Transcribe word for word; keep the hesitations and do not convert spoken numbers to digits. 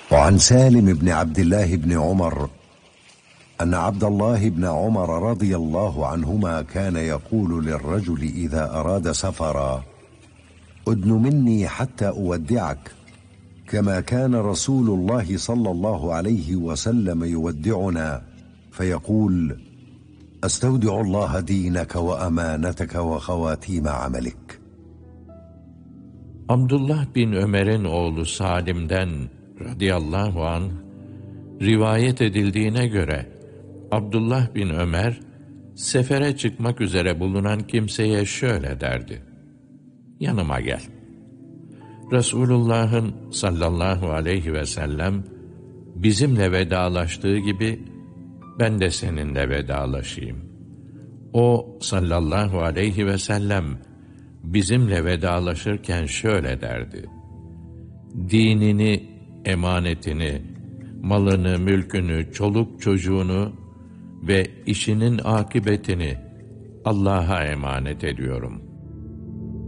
وعن سالم بن عبد الله بن عمر أن عبد الله بن عمر رضي الله عنهما كان يقول للرجل إذا أراد سفرا: أدن مني حتى أودعك، كما كان رسول الله صلى الله عليه وسلم يودعنا فيقول: أستودع الله دينك وأمانتك وخواتيم عملك. Abdullah bin Ömer'in oğlu Salim'den radıyallahu anh rivayet edildiğine göre Abdullah bin Ömer sefere çıkmak üzere bulunan kimseye şöyle derdi: yanıma gel. Resulullah'ın sallallahu aleyhi ve sellem bizimle vedalaştığı gibi ben de seninle vedalaşayım. O sallallahu aleyhi ve sellem bizimle vedalaşırken şöyle derdi: dinini, emanetini, malını, mülkünü, çoluk çocuğunu ve işinin akıbetini Allah'a emanet ediyorum.